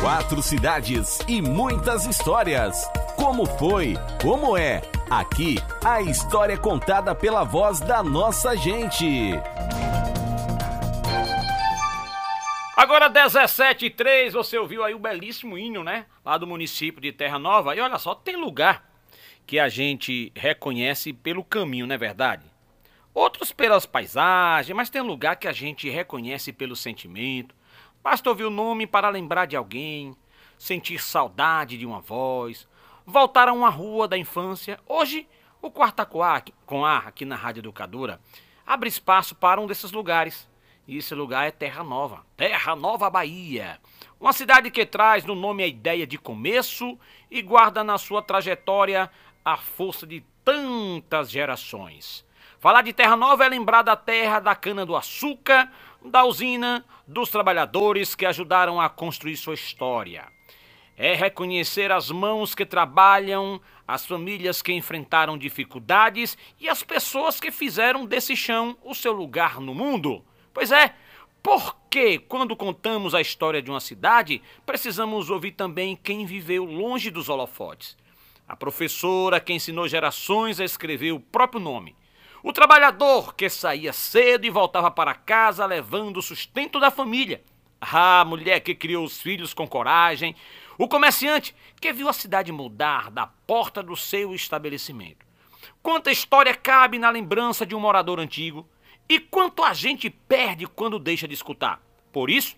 4 cidades e muitas histórias. Como foi? Como é? Aqui, a história é contada pela voz da nossa gente. Agora 17h03, você ouviu aí o belíssimo hino, né? Lá do município de Terra Nova. E olha só, tem lugar que a gente reconhece pelo caminho, não é verdade? Outros pelas paisagens, mas tem lugar que a gente reconhece pelo sentimento. Basta ouvir o nome para lembrar de alguém, sentir saudade de uma voz, voltar a uma rua da infância. Hoje, o Quarta com Ar, aqui na Rádio Educadora, abre espaço para um desses lugares. E esse lugar é Terra Nova, Bahia. Uma cidade que traz no nome a ideia de começo e guarda na sua trajetória a força de tantas gerações. Falar de Terra Nova é lembrar da terra da cana-do-açúcar, da usina, dos trabalhadores que ajudaram a construir sua história. É reconhecer as mãos que trabalham, as famílias que enfrentaram dificuldades e as pessoas que fizeram desse chão o seu lugar no mundo. Pois é, porque quando contamos a história de uma cidade, precisamos ouvir também quem viveu longe dos holofotes. A professora que ensinou gerações a escrever o próprio nome. O trabalhador que saía cedo e voltava para casa levando o sustento da família. A mulher que criou os filhos com coragem. O comerciante que viu a cidade mudar da porta do seu estabelecimento. Quanta história cabe na lembrança de um morador antigo. E quanto a gente perde quando deixa de escutar. Por isso,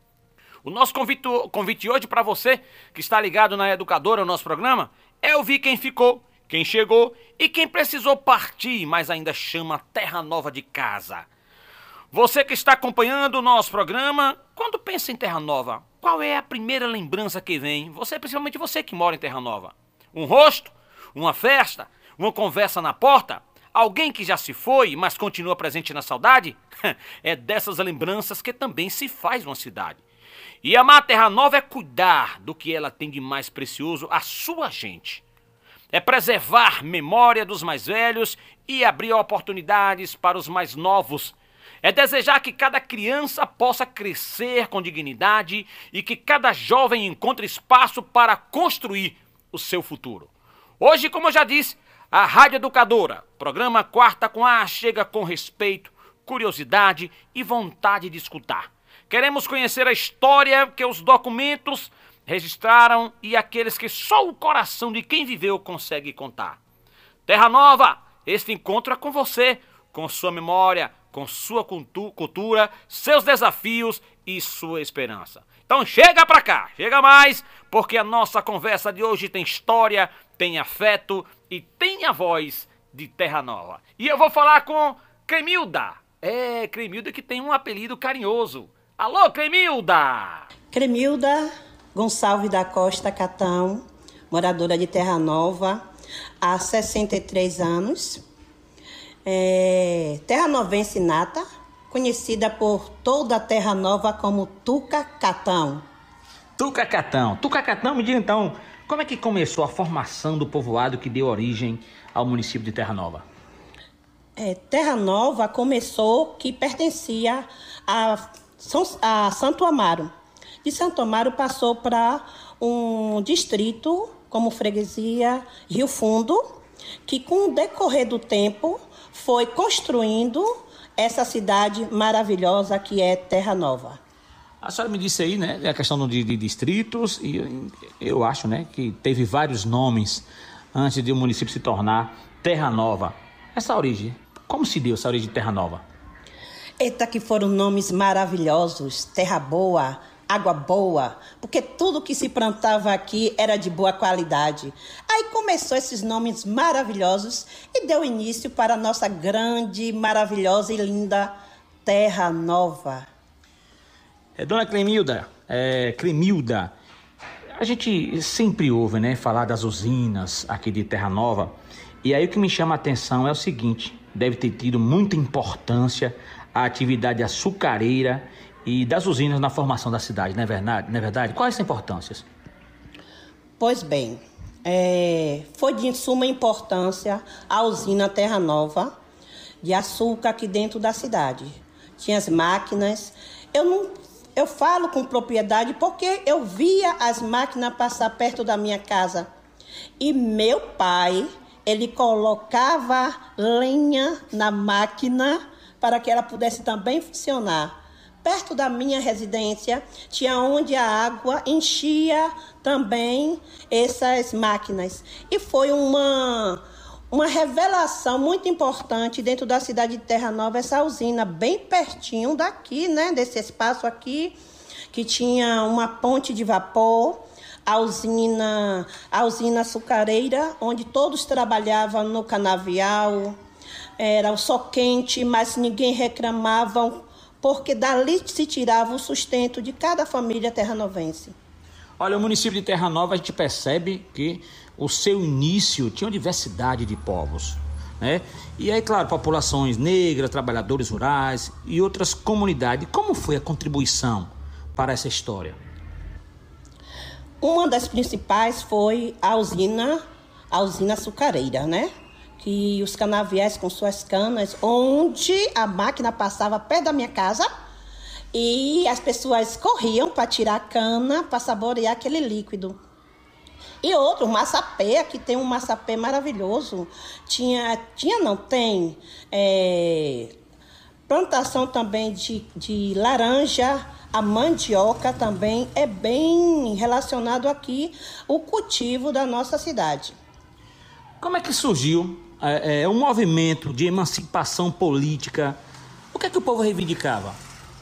o nosso convite hoje para você que está ligado na Educadora, o nosso programa, é ouvir quem ficou, quem chegou e quem precisou partir, mas ainda chama Terra Nova de casa. Você que está acompanhando o nosso programa, quando pensa em Terra Nova, qual é a primeira lembrança que vem? Principalmente você que mora em Terra Nova. Um rosto? Uma festa? Uma conversa na porta? Alguém que já se foi, mas continua presente na saudade? É dessas lembranças que também se faz uma cidade. E amar Terra Nova é cuidar do que ela tem de mais precioso, a sua gente. É preservar memória dos mais velhos e abrir oportunidades para os mais novos. É desejar que cada criança possa crescer com dignidade e que cada jovem encontre espaço para construir o seu futuro. Hoje, como eu já disse, a Rádio Educadora, programa Quarta com A, chega com respeito, curiosidade e vontade de escutar. Queremos conhecer a história que os documentos registraram e aqueles que só o coração de quem viveu consegue contar. Terra Nova, este encontro é com você, com sua memória, com sua cultura, seus desafios e sua esperança. Então chega pra cá, chega mais, porque a nossa conversa de hoje tem história, tem afeto e tem a voz de Terra Nova. E eu vou falar com Cremilda. É, Cremilda que tem um apelido carinhoso. Alô, Cremilda! Cremilda Gonçalves da Costa Catão, moradora de Terra Nova, há 63 anos. Terra Novense nata, conhecida por toda a Terra Nova como Tucacatão. Tucacatão, me diga então, como é que começou a formação do povoado que deu origem ao município de Terra Nova? Terra Nova começou que pertencia a Santo Amaro. De Santo Amaro passou para um distrito como freguesia Rio Fundo, que com o decorrer do tempo foi construindo essa cidade maravilhosa que é Terra Nova. A senhora me disse aí, né, a questão de distritos, e eu acho, né, que teve vários nomes antes de o município se tornar Terra Nova. Essa origem, como se deu essa origem de Terra Nova? Eita, que foram nomes maravilhosos, Terra Boa, Água Boa, porque tudo que se plantava aqui era de boa qualidade. Aí começou esses nomes maravilhosos e deu início para a nossa grande, maravilhosa e linda Terra Nova. Dona Cremilda, a gente sempre ouve, né, falar das usinas aqui de Terra Nova, e aí o que me chama a atenção é o seguinte: deve ter tido muita importância a atividade açucareira e das usinas na formação da cidade, não é verdade? Quais são as importâncias? Pois bem, foi de suma importância a usina Terra Nova de açúcar aqui dentro da cidade. Tinha as máquinas. Eu Eu falo com propriedade porque eu via as máquinas passar perto da minha casa. E meu pai, ele colocava lenha na máquina para que ela pudesse também funcionar. Perto da minha residência, tinha onde a água enchia também essas máquinas. E foi uma revelação muito importante dentro da cidade de Terra Nova, essa usina bem pertinho daqui, né, desse espaço aqui, que tinha uma ponte de vapor, a usina açucareira, onde todos trabalhavam no canavial, era o sol quente, mas ninguém reclamava, porque dali se tirava o sustento de cada família terranovense. Olha, o município de Terra Nova, a gente percebe que o seu início tinha uma diversidade de povos, né? E aí, claro, populações negras, trabalhadores rurais e outras comunidades. Como foi a contribuição para essa história? Uma das principais foi a usina açucareira, né? Que os canaviais com suas canas, onde a máquina passava perto da minha casa e as pessoas corriam para tirar a cana, para saborear aquele líquido. E outro, o massapé, aqui tem um massapé maravilhoso. Tem plantação também de laranja, a mandioca também é bem relacionado aqui o cultivo da nossa cidade. Como é que surgiu um movimento de emancipação política? O que é que o povo reivindicava?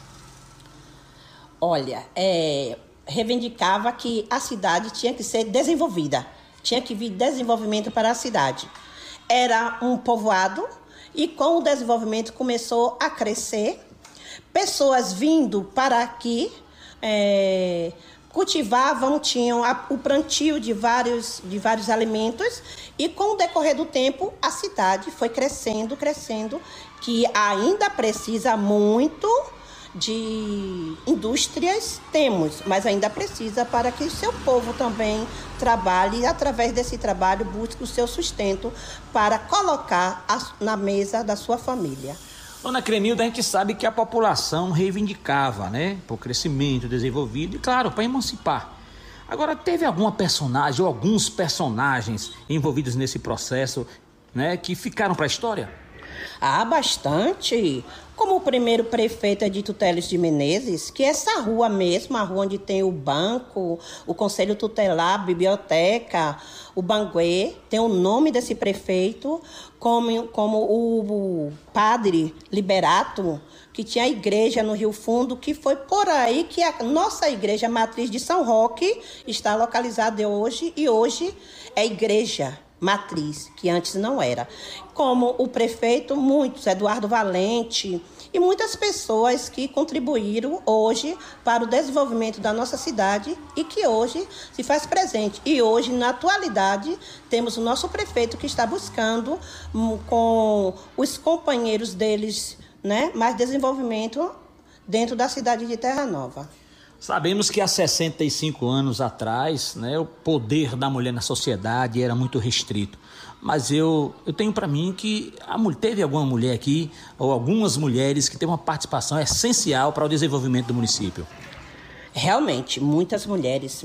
Olha, reivindicava que a cidade tinha que ser desenvolvida, tinha que vir desenvolvimento para a cidade. Era um povoado e com o desenvolvimento começou a crescer, pessoas vindo para aqui, cultivavam, tinham o plantio de vários alimentos e com o decorrer do tempo a cidade foi crescendo, que ainda precisa muito de indústrias, temos, mas ainda precisa para que o seu povo também trabalhe e através desse trabalho busque o seu sustento para colocar na mesa da sua família. Dona Cremilda, a gente sabe que a população reivindicava, né, por crescimento, desenvolvido e, claro, para emancipar. Agora, teve alguma personagem ou alguns personagens envolvidos nesse processo, né, que ficaram para a história? Ah, bastante. Como o primeiro prefeito Edito Teles de Menezes, que essa rua mesmo, a rua onde tem o banco, o conselho tutelar, a biblioteca, o Banguê, tem o nome desse prefeito, como o padre Liberato, que tinha a igreja no Rio Fundo, que foi por aí que a nossa igreja matriz de São Roque está localizada hoje, e hoje é igreja matriz, que antes não era. Como o prefeito, muitos, Eduardo Valente e muitas pessoas que contribuíram hoje para o desenvolvimento da nossa cidade e que hoje se faz presente. E hoje, na atualidade, temos o nosso prefeito que está buscando com os companheiros deles, né, mais desenvolvimento dentro da cidade de Terra Nova. Sabemos que há 65 anos atrás, né, o poder da mulher na sociedade era muito restrito. Mas eu tenho para mim que teve alguma mulher aqui, ou algumas mulheres, que têm uma participação essencial para o desenvolvimento do município. Realmente, muitas mulheres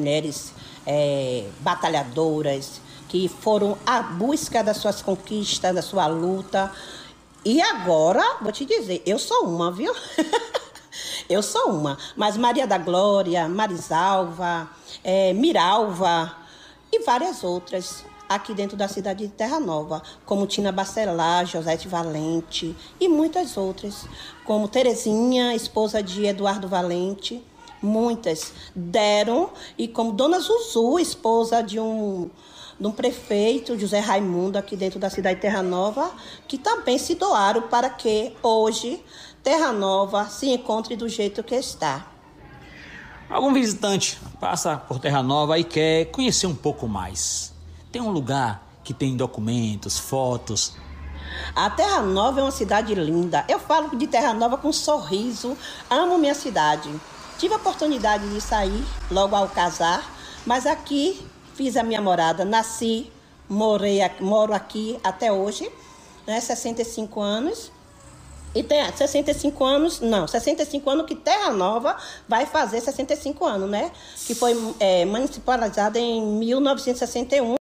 batalhadoras, que foram à busca das suas conquistas, da sua luta. E agora, vou te dizer, eu sou uma, viu? Eu sou uma, mas Maria da Glória, Marisalva, Miralva e várias outras aqui dentro da cidade de Terra Nova, como Tina Bacelar, Josete Valente e muitas outras, como Terezinha, esposa de Eduardo Valente, muitas deram, e como Dona Zuzu, esposa de um prefeito, José Raimundo, aqui dentro da cidade de Terra Nova, que também se doaram para que hoje Terra Nova se encontre do jeito que está. Algum visitante passa por Terra Nova e quer conhecer um pouco mais. Tem um lugar que tem documentos, fotos. A Terra Nova é uma cidade linda. Eu falo de Terra Nova com um sorriso. Amo minha cidade. Tive a oportunidade de sair logo ao casar, mas aqui fiz a minha morada. Nasci, moro aqui até hoje, né, 65 anos. E tem 65 anos, não, 65 anos que Terra Nova vai fazer 65 anos, né? Que foi municipalizada em 1961.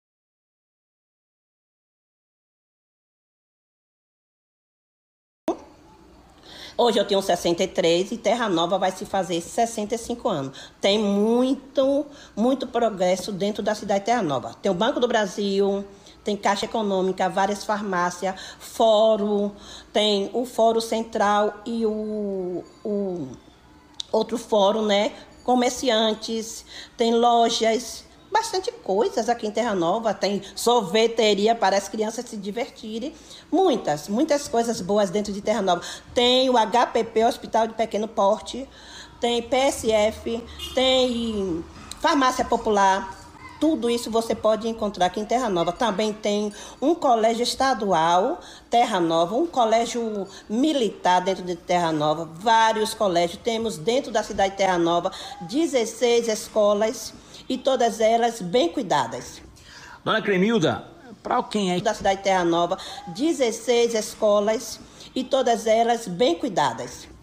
Hoje eu tenho 63 e Terra Nova vai se fazer 65 anos. Tem muito progresso dentro da cidade de Terra Nova. Tem o Banco do Brasil, tem Caixa Econômica, várias farmácias, fórum, tem o Fórum Central e o outro fórum, né? Comerciantes, tem lojas, bastante coisas aqui em Terra Nova, tem sorveteria para as crianças se divertirem, muitas coisas boas dentro de Terra Nova. Tem o HPP, Hospital de Pequeno Porte, tem PSF, tem Farmácia Popular, tudo isso você pode encontrar aqui em Terra Nova. Também tem um colégio estadual, Terra Nova, um colégio militar dentro de Terra Nova, vários colégios. Temos dentro da cidade de Terra Nova 16 escolas, e todas elas bem cuidadas. Dona Cremilda, para quem é da cidade de Terra Nova, 16 escolas e todas elas bem cuidadas.